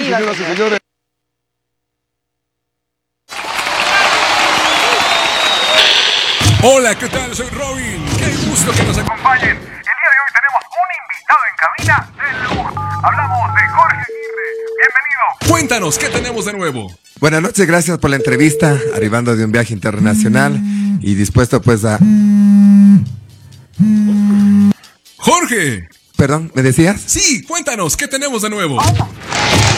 Arriba, señoras y señores. Hola, ¿qué tal? Soy Robin. Qué gusto que nos acompañen. El día de hoy tenemos un invitado en cabina de lujo. Hablamos de Jorge Aguirre. Bienvenido. Cuéntanos, ¿qué tenemos de nuevo? Buenas noches, gracias por la entrevista. Arribando de un viaje internacional y dispuesto pues a... Jorge. Perdón, ¿me decías? Sí, cuéntanos, ¿qué tenemos de nuevo?